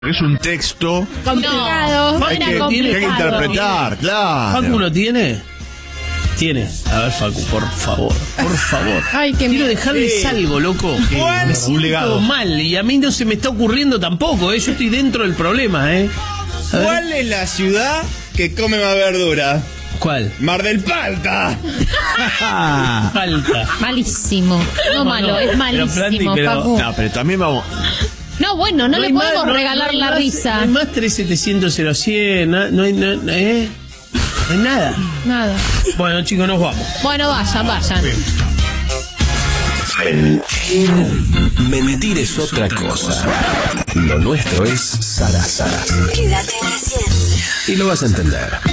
Es un texto complicado. hay que interpretar, claro. ¿Facu lo tiene? Tiene. A ver, Facu, por favor. Por favor. Ay, qué quiero dejarles algo, loco. Me siento mal y a mí no se me está ocurriendo tampoco, Yo estoy dentro del problema, ¿Cuál es la ciudad que come más verdura? ¿Cuál? Mar del Plata. Falta. Malísimo. No malo, es malísimo, Facu. No, pero también vamos. No, bueno, no le podemos regalar la risa. No hay más 3700-0100, no hay nada. Nada. Bueno, chicos, nos vamos. Bueno, vayan. Mentir es otra cosa. Lo nuestro es Sara. Quédate en la 100. Y lo vas a entender.